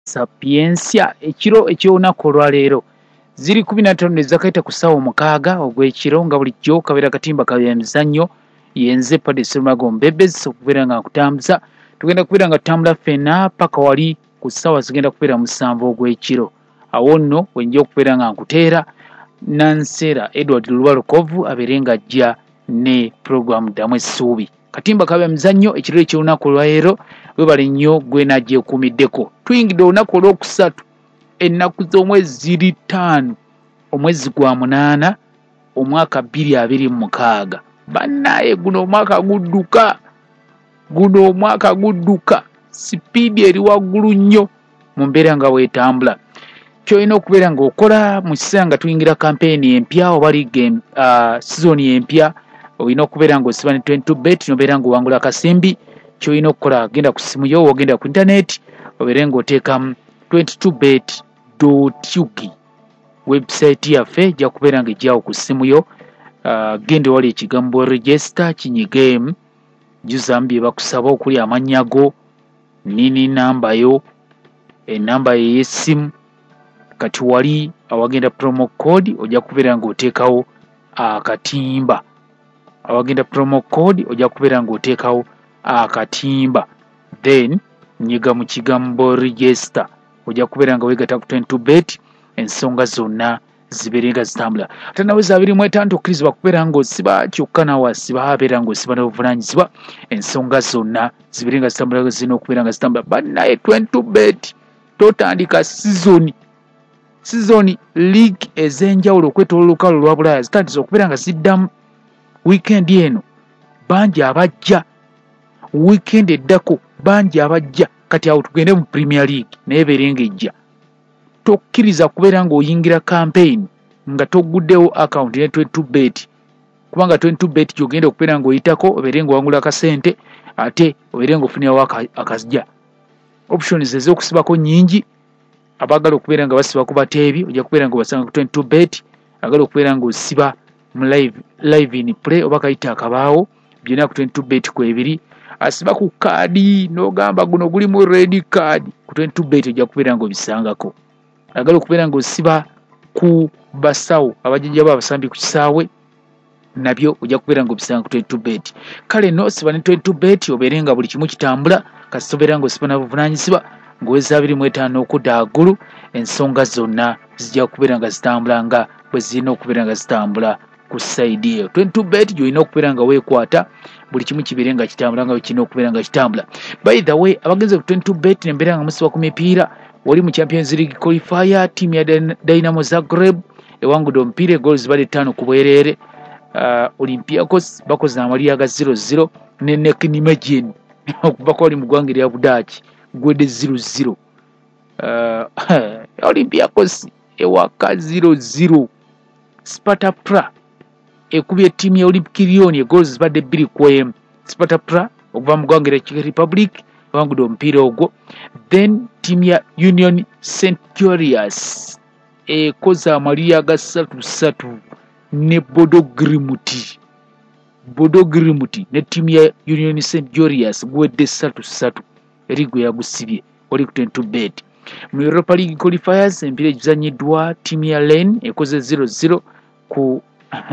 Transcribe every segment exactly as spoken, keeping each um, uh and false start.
Sapiensia ekiro eky'olunaku olwaleero ziri kumi na ttaano ezakaita ku ssaawa mukaaga ogw'ekiro nga bulijjo kabeera katimba ka byemizannyo yenze Paddy Sserumago Mbebezi okubeera nga nkutambuza tugenda kubeera nga tutambula ffenna paka wali ku ssaawa zigenda kubeera musanvu ogw'ekiro awo nno wenja okubeera nga nkuteera Nansera Edward Lubalukovu abeere nga ajja ne puroguramu Ddamu Essuubi katimba ka byemizannyo ekiro eky'olunaku olwaleero webale nnyo gwe nagyekuumiddeko tuyingidde olunaku olwokusatu ennaku z'omwezi ziri ttaano omwezi gwa munaana omwaka bbiri abiri mu mukaaga bannaye guno omwaka gudduka guno omwaka gudduka sipiidi eri waggulu nnyo mu mbeera nga bwetambula kyolina okubeera ng'okola mu kiseera nga tuyingira kampeyini empya oba liga uh, sizoni empya olina okubeera ng'osiba ne twenty-two bet nobeera ng'owangula akasimbi kyolina okukola genda ku simu yo ogenda ku internet obeere ng'oteekamu twenty-two bet dot u g website yaffe ejja kubeera ng'ejjawo ku simu yo uh, genda wali ekigambo register kinyigemu juzamu bye bakusaba okuli amannya go nini namba yo enamba yo ey'essimu kati wali awagenda promo code ojja kubeera ng'oteekawo akatimba awagenda promo code ojja kubeera ng'oteekawo akatimba then nyiga mu kigambo register ojja kubeera nga weegata ku twenty-two bet ensonga zonna zibeere nga zitambula ate naweza abiri mu etaano tokkirizibwa kubeera ng'osiba kyokka nawe asiba abeera ng'osiba n'obuvunaanyizibwa ensonga zonna zibeere nga zitambula zirina okubeera nga zitambula bannaye twenty-two bet totandika sizoni sizoni league ez'enjawulo okwetooloola olukalu olwa Bulaaya zitandise okubeera nga ziddamu wiikendi eno bangi abajja wiikendi eddako bangi abajja kati awo tugende mu Premier League naye beere ng'ejja tokkiriza kubeera ng'oyingira campaign nga togguddewo account ne twenty-two bet kubanga twenty-two bet gy'ogenda okubeera ng'oyitako obeere ng'owangula akasente ate obeere ng'ofunirawo akazja options ez'okusibako nnyingi abaagala okubeera nga basiba ku bateebi ojja kubeera ng'obasanga ku twenty-two bet agala okubeera ng'osiba mu live live in play oba kayita akabaawo byonna ku twenty-two bet kwebiri asiba ku kaadi n'ogamba guno guli mu red card ku twenty-two bet ojja kubeera ng'obisangako agala okubeera ng'osiba ku basawo abajjajja b'abasambi ku kisaawe nabyo ojja kubeera ng'obisanga ku twenty-two bet kale n'osiba ne twenty-two bet obeere nga buli kimu kitambula kasita obeera ng'osiba na buvunaanyizibwa ng'oweza abiri mu etaano okudda waggulu ensonga zonna zijja kubeera nga zitambula nga bwe zirina okubeera nga zitambula ku sayidi eyo twenty-two bet gy'olina okubeera nga weekwata buli kimu kibeere nga kitambula nga bwe kirina okubeera nga kitambula by the way abagenze ku twenty-two bet nembeera nga musiba ku mipiira wali mu Champions League qualifier tiimu ya Dynamo Zagreb ewangudde omupiira egoolo zibadde ttaano ku bwereere uh, Olympiacos bakoze amalira ga zero zero ne Nekinimagin okuvako wali mu ggwanga erya Budaaki gwedde zero zero uh, Olympiacos ewaka zero zero Sparta Praha ekubye ttiimu ya Olympic Lyon egoolo zibadde bbiri ku emu Sparta Praha okuva mu ggwanga erya Czech Republic bangudde omupiira ogwo then ttiimu ya Union Saint Julius ekoze amalira ga ssatu ssatu ne Bodo Glimt Bodo Glimt ne ttiimu ya Union Saint Julius gwedde ssatu ssatu eri gwe yagusibye oli ku twenty-two bet mu Europa League qualifiers empiira egizanyiddwa ttiimu ya Rennes ekoze zero zero ku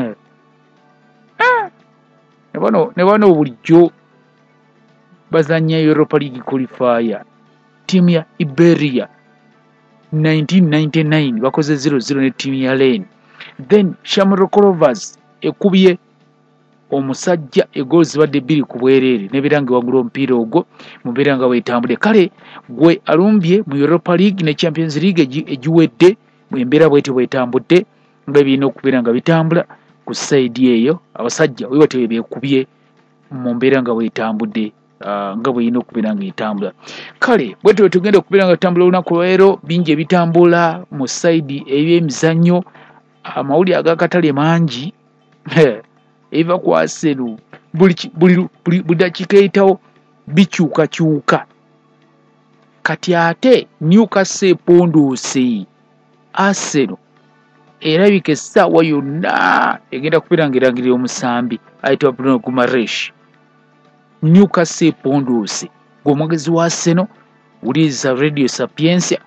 ne bano ne bano bulijjo bazanya Europa League qualifier ttiimu ya Iberia nineteen ninety-nine bakoze zero zero ne ttiimu ya Rennes then Shamrock Rovers ekubye omusajja egoolo zibadde bbiri ku bwereere nebeera nga ewagula omupiira ogwo mubeera nga weetambudde kale gwe alumbye mu Europa League ne Champions League egiwedde embeera bwetyo bwetambudde nga birina okubeera nga bitambula ku sayidi eyo abasajja webatyo beekubye mu mbeera nga weetambudde uh, nga bweyina okubeera nga etambula kale bwetyo bwe tugenda okubeera nga tutambula olunaku lwaleero bingi ebitambula mu sayidi eby'emizannyo amawulire ag'akatale mangi eva ku Arsenal buli buli buli dakiika eyitawo bikyukakyuka kati ate Newcastle epondoose Arsenal erabika essaawa yonna egenda kubeera ng'erangirira omusambi ayitibwa Bruno Guimaraes Newcastle epondoose ng'omwogezi wa Arsenal wuliriza Radio Sapiensia